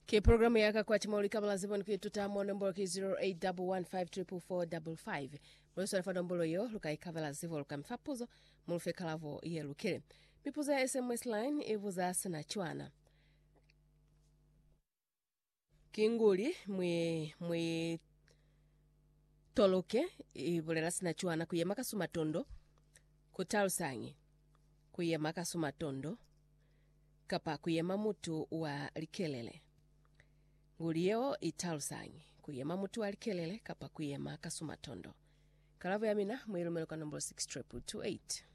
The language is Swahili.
Ke programu yaka kwa chimauli kabla zibon ki tutamo nombolo ki 0811544455. Mweso nafa nombolo yo luka ikabela zivo luka mfapuzo mulufe kalavo iye lukile. Mipuza SMS line ivuza sana chuana. Kinguli mwe toloke ivulela sana chuana kuye makasumatondo kutalusangi kuye makasumatondo kapa kuye mamutu wa likelele. Ngulio italusangi kuye mamutu wa likelele kapa kuye makasumatondo. Kalavo ya mina mwilumelo kwa nombolo 6 triple 28.